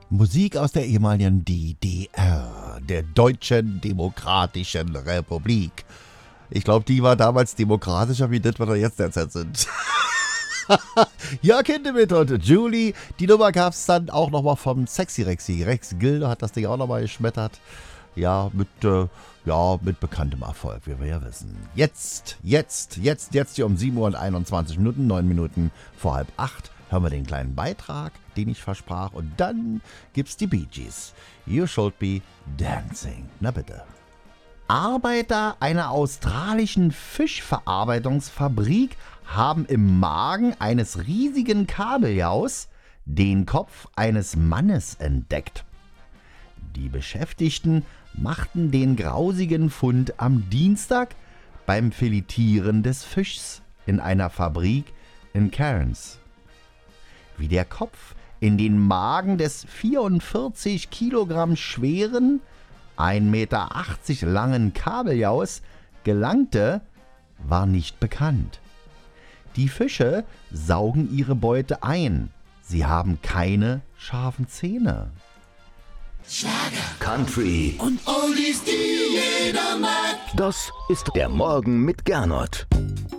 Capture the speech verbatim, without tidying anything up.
Musik aus der ehemaligen D D R, der Deutschen Demokratischen Republik. Ich glaube, die war damals demokratischer wie das, was wir jetzt derzeit sind. Ja, Kinder mit und Julie. Die Nummer gab es dann auch nochmal vom Sexy Rexy. Rex Gilde hat das Ding auch nochmal geschmettert. Ja, mit, äh, ja, mit bekanntem Erfolg, wie wir ja wissen. Jetzt, jetzt, jetzt, jetzt hier um sieben Uhr und einundzwanzig Minuten, neun Minuten vor halb acht, hören wir den kleinen Beitrag, den ich versprach. Und dann gibt's die Bee Gees. You should be dancing. Na bitte. Arbeiter einer australischen Fischverarbeitungsfabrik haben im Magen eines riesigen Kabeljaus den Kopf eines Mannes entdeckt. Die Beschäftigten machten den grausigen Fund am Dienstag beim Filetieren des Fischs in einer Fabrik in Cairns. Wie der Kopf in den Magen des vierundvierzig Kilogramm schweren, ein Meter achtzig langen Kabeljaus gelangte, war nicht bekannt. Die Fische saugen ihre Beute ein. Sie haben keine scharfen Zähne. Schlager, Country und Oldies, die jeder mag. Das ist der Morgen mit Gernot.